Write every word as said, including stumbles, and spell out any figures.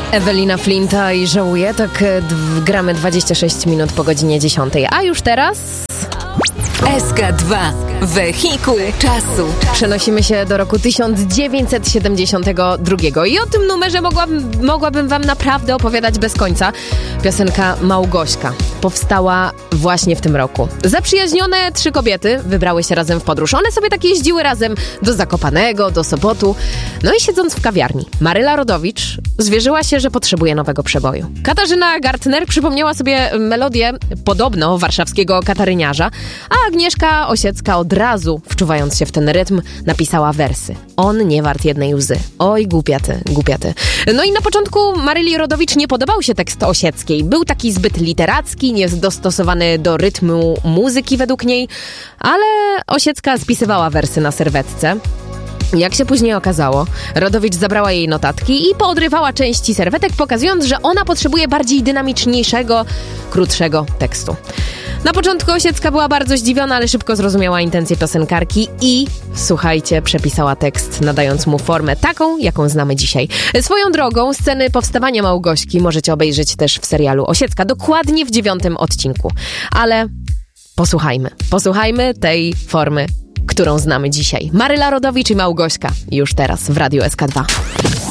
Ewelina Flinta i Żałuję, tak d- gramy dwadzieścia sześć minut po godzinie dziesiątej. A już teraz... S K dwa. Wehikuł czasu. Przenosimy się do roku tysiąc dziewięćset siedemdziesiątego drugiego i o tym numerze mogłabym, mogłabym wam naprawdę opowiadać bez końca. Piosenka Małgośka powstała właśnie w tym roku. Zaprzyjaźnione trzy kobiety wybrały się razem w podróż. One sobie tak jeździły razem do Zakopanego, do Sopotu. No i siedząc w kawiarni, Maryla Rodowicz zwierzyła się, że potrzebuje nowego przeboju. Katarzyna Gartner przypomniała sobie melodię podobno warszawskiego kataryniarza, a Agnieszka Osiecka od razu, wczuwając się w ten rytm, napisała wersy. On nie wart jednej łzy. Oj, głupia ty, głupia ty. No i na początku Maryli Rodowicz nie podobał się tekst Osieckiej. Był taki zbyt literacki, niedostosowany do rytmu muzyki według niej, ale Osiecka spisywała wersy na serwetce. Jak się później okazało, Rodowicz zabrała jej notatki i poodrywała części serwetek, pokazując, że ona potrzebuje bardziej dynamiczniejszego, krótszego tekstu. Na początku Osiecka była bardzo zdziwiona, ale szybko zrozumiała intencje piosenkarki i, słuchajcie, przepisała tekst, nadając mu formę taką, jaką znamy dzisiaj. Swoją drogą, sceny powstawania Małgośki możecie obejrzeć też w serialu Osiecka, dokładnie w dziewiątym odcinku. Ale posłuchajmy, posłuchajmy tej formy, którą znamy dzisiaj. Maryla Rodowicz i Małgośka już teraz w Radiu S K dwa.